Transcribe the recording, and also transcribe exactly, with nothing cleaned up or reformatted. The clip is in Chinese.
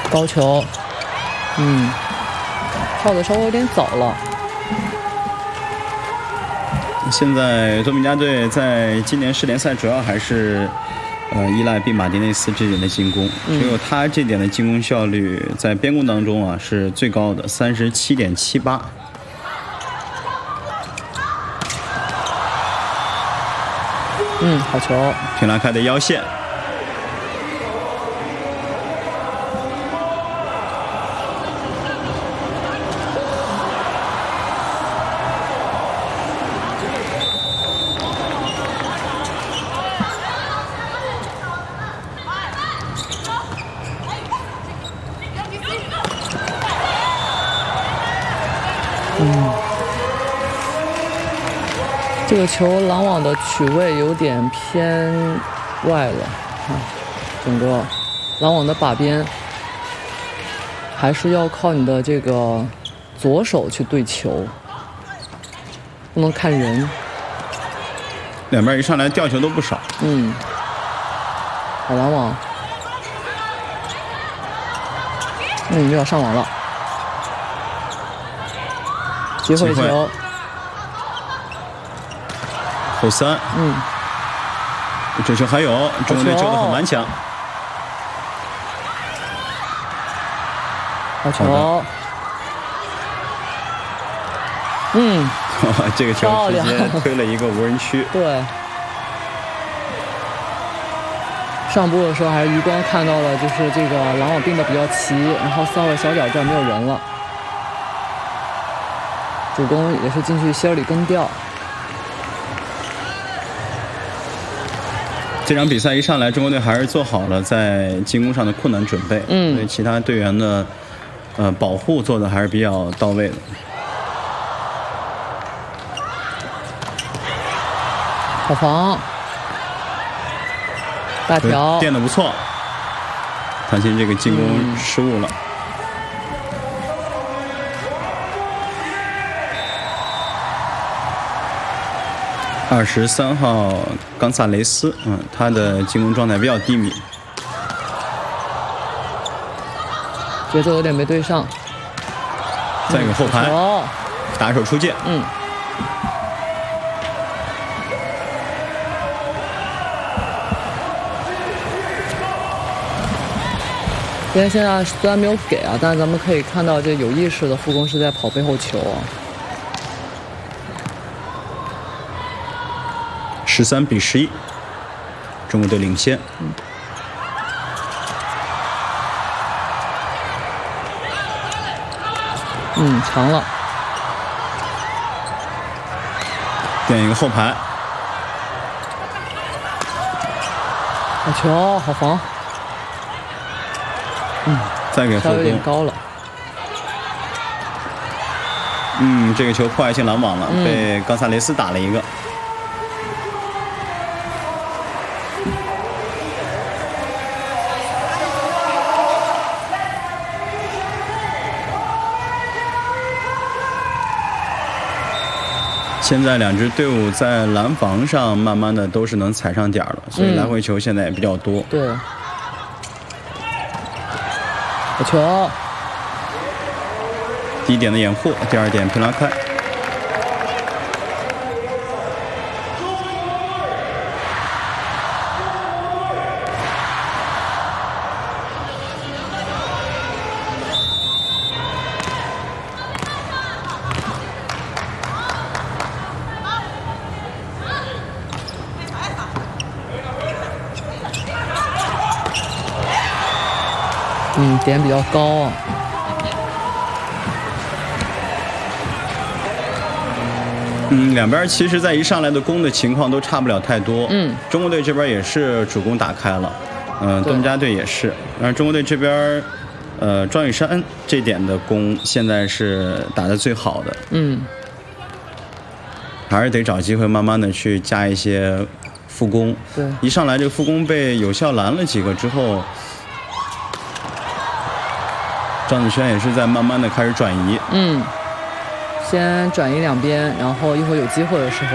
高球，嗯，跳的稍微有点早了。 现在多米加队在今年世联赛主要还是。 呃，依赖毕马迪内斯这点的进攻，只有他这点的进攻效率在边攻当中啊是最高的，三十七点七八。 嗯，好球！ 平拉开的腰线， 嗯，这个球拦网的取位有点偏外了啊，整个拦网的把边还是要靠你的这个左手去对球，不能看人。 两边一上来吊球都不少。 嗯，好拦网，嗯，又要上网了。 接回球， 后三， 嗯， 这球还有，中国队救的很顽强。 好球，嗯， 这个球直接推了一个无人区。 对，上波的时候还是余光看到了，就是这个拦网并的比较齐，然后三位小脚这儿没有人了。 主攻也是进去心里跟掉。 这场比赛一上来，中国队还是做好了在进攻上的困难准备， 嗯， 对其他队员的呃保护做的还是比较到位的。 好防，大条垫的不错，唐鑫这个进攻失误了。嗯 二十三号冈萨雷斯，嗯，他的进攻状态比较低迷， 节奏有点没对上。 再一个后排， 哦， 打手出界， 嗯。别人现在虽然没有给啊，但是咱们可以看到这有意识的副攻是在跑背后球啊。 十三比十一，中国队领先。 嗯，嗯长了， 垫一个后排， 好球，好防。嗯， 再给后攻， 稍微有点高了。 嗯，这个球破坏性拦网了， 嗯、 被冈萨雷斯打了一个。 现在两支队伍在拦防上慢慢的都是能踩上点了，所以来回球现在也比较多。 嗯、对，好球， 第一点的掩护，第二点平拉开。 嗯，点比较高啊。 嗯，两边其实，在一上来的攻的情况都差不了太多。 嗯， 中国队这边也是主攻打开了，嗯、呃，多米加队也是。但是中国队这边，呃，庄宇珊这点的攻现在是打得最好的。 嗯， 还是得找机会慢慢的去加一些副攻。 对， 一上来这个副攻被有效拦了几个之后。 张子萱也是在慢慢的开始转移， 嗯，先转移两边，然后一会儿有机会的时候。